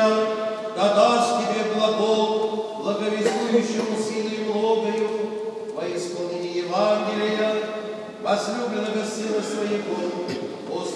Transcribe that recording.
да даст тебе глагол, благовествующему силой многою во исполнении Евангелия, возлюбленного Сына Своего,